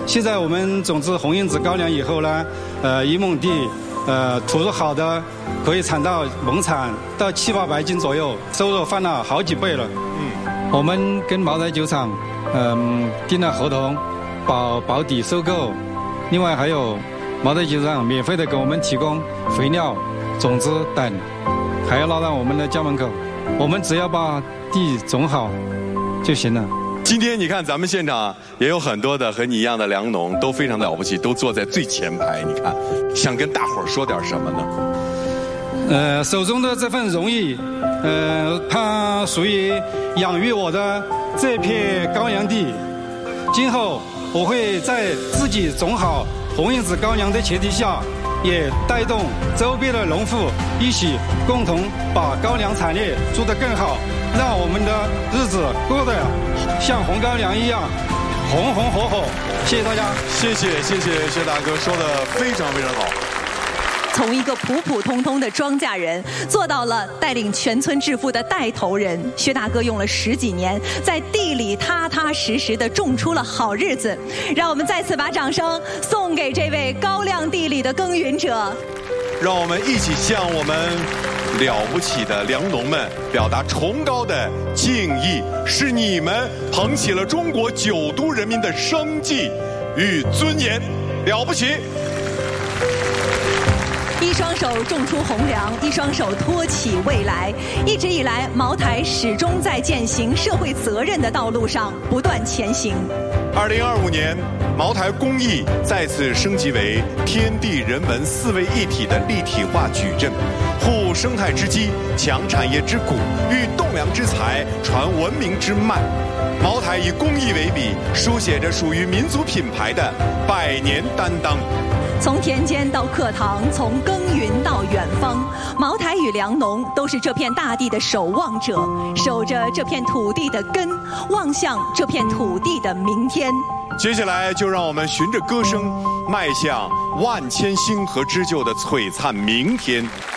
现在我们种植红缨子高粱以后呢，1亩地，土入好的可以产到亩产到700-800斤左右，收入翻了好几倍了。我们跟茅台酒厂，订了合同，保底收购，另外还有茅台酒厂免费的给我们提供肥料、种子等，还要拉到我们的家门口，我们只要把地种好就行了。 今天你看咱们现场也有很多的和你一样的粮农，都非常了不起，都坐在最前排。你看，想跟大伙儿说点什么呢？手中的这份荣誉，它属于养育我的这片高粱地。今后我会在自己种好红缨子高粱的前提下，也带动周边的农户一起共同把高粱产业做得更好，让我们的日子过得像红高粱一样红红火火。谢谢大家。 谢谢薛大哥，说得非常非常好。 从一个普普通通的庄稼人做到了带领全村致富的带头人，薛大哥用了10几年，在地里踏踏实实地种出了好日子。让我们再次把掌声送给这位高粱地里的耕耘者。 让我们一起向我们了不起的粮农们表达崇高的敬意，是你们捧起了中国9都人民的生计与尊严，了不起！ 一双手种出红粮，一双手托起未来。一直以来，茅台始终在践行社会责任的道路上不断前行。 2025年，茅台工艺再次升级为天地人文4位一体的立体化矩阵，护生态之基，强产业之骨，育栋梁之才，传文明之脉。茅台以工艺为笔，书写着属于民族品牌的100年担当。 从田间到课堂，从耕耘到远方，茅台与粮农都是这片大地的守望者，守着这片土地的根，望向这片土地的明天。 接下来就让我们循着歌声，迈向万千星河织就的璀璨明天。